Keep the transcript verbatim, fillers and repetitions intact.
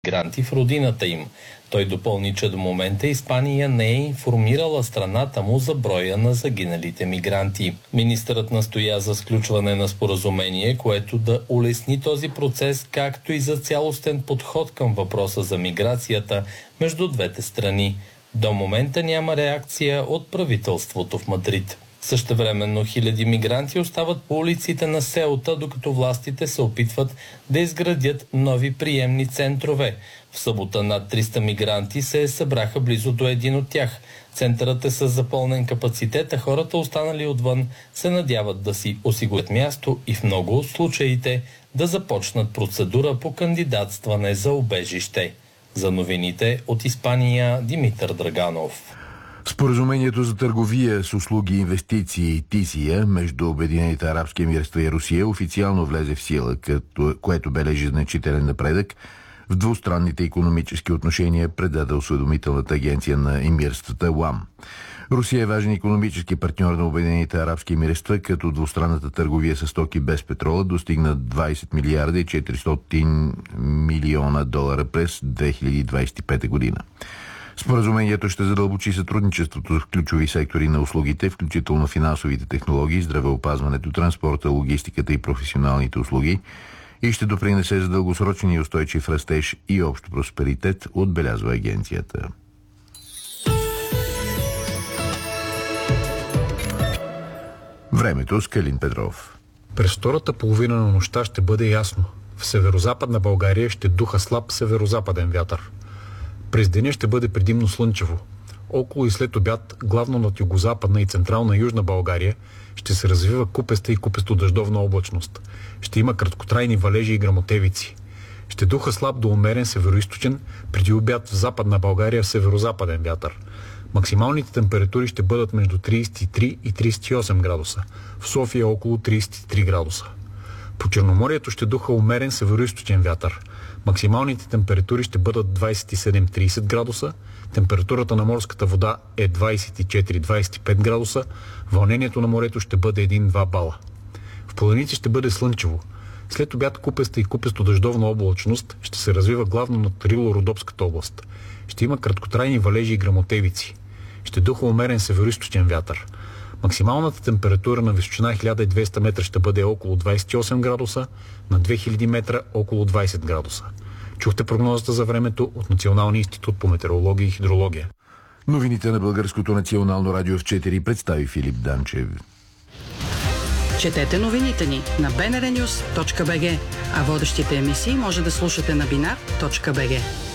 мигранти в родината им. Той допълни, че до момента Испания не е информирала страната му за броя на загиналите мигранти. Министърът настоя за сключване на споразумение, което да улесни този процес, както и за цялостен подход към въпроса за миграцията между двете страни. До момента няма реакция от правителството в Мадрид. Същевременно хиляди мигранти остават по улиците на Сеута, докато властите се опитват да изградят нови приемни центрове. В събота над триста мигранти се събраха близо до един от тях. Центърът е с запълнен капацитет, а хората, останали отвън, се надяват да си осигурят място и в много от случаите да започнат процедура по кандидатстване за убежище. За новините от Испания, Димитър Драганов. Споразумението за търговия с услуги и инвестиции ТИСИЯ между Обединените арабски емирства и Русия официално влезе в сила, като, което бележи значителен напредък в двустранните икономически отношения, предаде осведомителната агенция на емирствата УАМ. Русия е важен икономически партньор на Обединените арабски емирства, като двустранната търговия с стоки без петрола достигна двайсет милиарда и четиристотин милиона долара през две хиляди двайсет и пета година. Споразумението ще задълбочи сътрудничеството в ключови сектори на услугите, включително финансовите технологии, здравеопазването, транспорта, логистиката и професионалните услуги, и ще допринесе за дългосрочен и устойчив растеж и общ просперитет, отбелязва агенцията. Времето с Калин Петров. През втората половина на нощта ще бъде ясно. В северозападна България ще духа слаб северозападен вятър. През деня ще бъде предимно слънчево. Около и след обяд, главно над югозападна и централна южна България, ще се развива купеста и купесто-дъждовна облачност. Ще има краткотрайни валежи и гръмотевици. Ще духа слаб до умерен североизточен, преди обяд в западна България в северозападен вятър. Максималните температури ще бъдат между трийсет и три и трийсет и осем градуса. В София около трийсет и три градуса. По Черноморието ще духа умерен североизточен вятър. Максималните температури ще бъдат двайсет и седем до трийсет градуса, температурата на морската вода е двайсет и четири до двайсет и пет градуса, вълнението на морето ще бъде един до два бала. В планините ще бъде слънчево. След обяд купеста и купесто-дъждовна облачност ще се развива главно над Рило-Родопската област. Ще има краткотрайни валежи и гръмотевици. Ще духа умерен североизточен вятър. Максималната температура на височина хиляда и двеста метра ще бъде около двайсет и осем градуса, на две хиляди метра около двайсет градуса. Чухте прогнозата за времето от Националния институт по метеорология и хидрология. Новините на Българското национално радио в четири представи Филип Данчев. Четете новините ни на би ен ар нюс точка би джи, а водещите емисии може да слушате на бинар точка би джи.